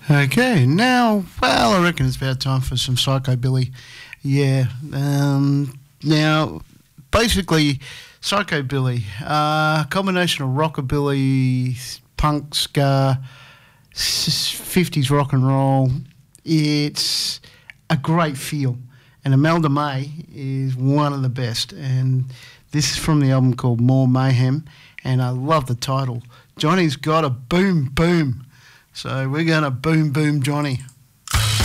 Okay, now, well, I reckon it's about time for some Psychobilly. Yeah. Now, basically, Psychobilly, combination of rockabilly, punk, ska, 50s rock and roll. It's a great feel. And Imelda May is one of the best. And this is from the album called More Mayhem. And I love the title. Johnny's got a boom boom. So we're going to boom boom Johnny.